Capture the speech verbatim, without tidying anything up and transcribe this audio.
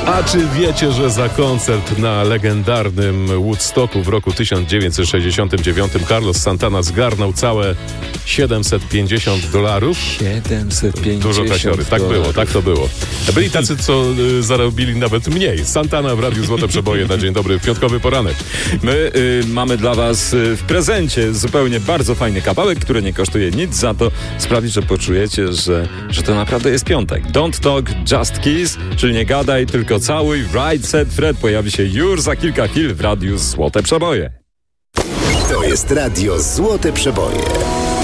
A czy wiecie, że za koncert na legendarnym Woodstocku w roku tysiąc dziewięćset sześćdziesiątym dziewiątym Carlos Santana zgarnął całe siedemset pięćdziesiąt dolarów? siedemset pięćdziesiąt Dużo kasiory. Tak było, tak to było. Byli tacy, co y, zarobili nawet mniej. Santana w Radiu Złote Przeboje na dzień dobry, w piątkowy poranek. My y, mamy dla was y, w prezencie zupełnie bardzo fajny kawałek, który nie kosztuje nic, za to sprawi, że poczujecie, że, że to naprawdę jest piątek. Don't Talk, Just Kiss, czyli nie gadaj, tylko całuj. Right Said Fred pojawi się już za kilka chwil w Radiu Złote Przeboje. To jest Radio Złote Przeboje.